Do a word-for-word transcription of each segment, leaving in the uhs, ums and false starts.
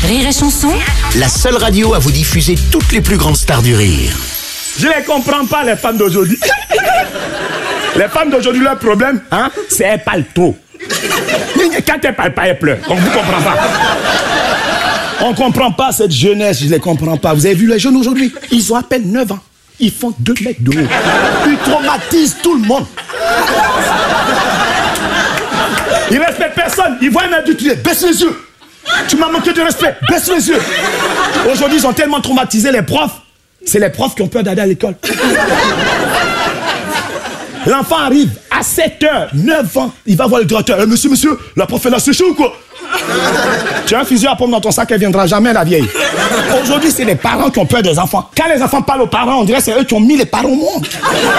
Rire et Chanson, la seule radio à vous diffuser toutes les plus grandes stars du rire. Je ne comprends pas les femmes d'aujourd'hui. Les femmes d'aujourd'hui, leur problème, hein, c'est qu'elles parlent trop. Quand elles parlent pas, elles pleurent. On ne vous comprend pas. On ne comprend pas cette jeunesse, je ne les comprends pas. Vous avez vu les jeunes aujourd'hui? Ils ont à peine neuf ans. Ils font deux mètres de haut. Ils traumatisent tout le monde. Ils ne respectent personne. Ils voient un adulte, ils disent, baisse les yeux. Tu m'as manqué de respect, baisse les yeux. Aujourd'hui, ils ont tellement traumatisé les profs. C'est les profs qui ont peur d'aller à l'école. L'enfant arrive à sept heures, neuf ans. Il va voir le directeur. Eh, monsieur, monsieur, la prof est là, c'est chaud ou quoi? Tu as un fusil à pompe dans ton sac, elle viendra jamais, la vieille. Aujourd'hui, c'est les parents qui ont peur des enfants. Quand les enfants parlent aux parents, on dirait que c'est eux qui ont mis les parents au monde.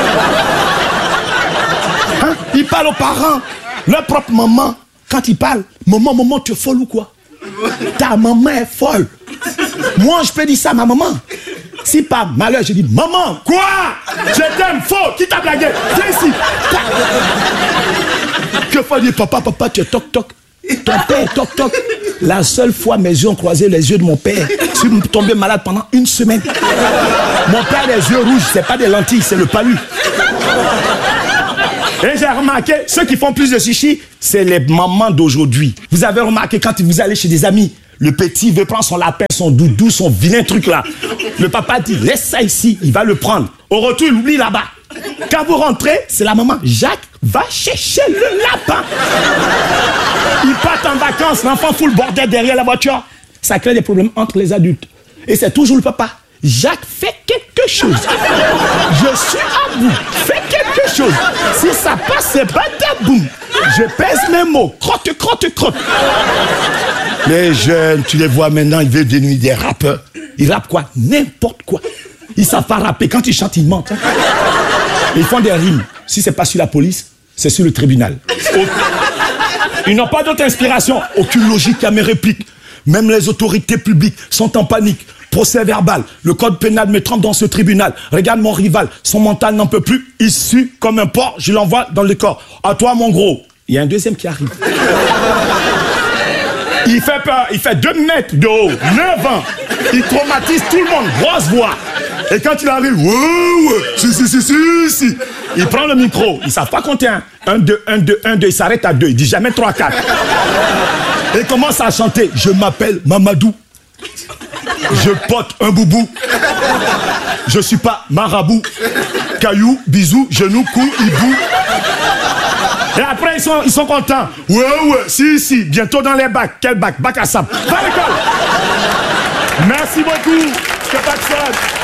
Hein? Ils parlent aux parents. Leur propre maman, quand ils parlent, maman, maman, tu es folle ou quoi? Ta maman est folle. Moi, je peux dire ça à ma maman. Si par malheur, je dis, maman, quoi? Je t'aime, faux, qui t'a blagué? Viens ici. Que faut dire, papa, papa, tu es toc toc. Ton père est toc toc. La seule fois mes yeux ont croisé les yeux de mon père, je suis tombé malade pendant une semaine. Mon père a les yeux rouges, c'est pas des lentilles, c'est le palu. Et j'ai remarqué, ceux qui font plus de chichi, c'est les mamans d'aujourd'hui. Vous avez remarqué quand vous allez chez des amis, le petit veut prendre son lapin, son doudou, son vilain truc là. Le papa dit, laisse ça ici, il va le prendre. Au retour, il oublie là-bas. Quand vous rentrez, c'est la maman. Jacques, va chercher le lapin. Ils partent en vacances, l'enfant fout le bordel derrière la voiture. Ça crée des problèmes entre les adultes. Et c'est toujours le papa. Jacques, fais quelque chose. Je suis à bout. Fais quelque chose. Si ça passe, c'est bataboum. Je pèse mes mots. Crotte, crotte, crotte. Les jeunes, tu les vois maintenant, ils veulent devenir des rappeurs. Ils rappent quoi? N'importe quoi. Ils savent pas rapper. Quand ils chantent, ils mentent. Hein. Ils font des rimes. Si c'est pas sur la police, c'est sur le tribunal. Ils n'ont pas d'autre inspiration. Aucune logique à mes répliques. Même les autorités publiques sont en panique. Procès verbal. Le code pénal me trempe dans ce tribunal. Regarde mon rival. Son mental n'en peut plus. Il sue comme un porc. Je l'envoie dans le corps. À toi, mon gros. Il y a un deuxième qui arrive. Il fait peur. Il fait deux mètres de haut. neuf ans. Il traumatise tout le monde. Grosse voix. Et quand il arrive, ouais, ouais, si, si, si, si, si. Il prend le micro. Ils ne savent pas compter un. un, deux, un, deux, un, deux. Il s'arrête à deux. Il dit jamais trois, quatre. Et il commence à chanter. Je m'appelle Mamadou. Je pote un boubou. Je suis pas marabout. Caillou, bisou, genou, cou, hibou. Et après, ils sont, ils sont contents. Ouais, ouais, si, si. Bientôt dans les bacs. Quel bac? Bac à sable. Va à l'école. Merci beaucoup. C'est pas que ça.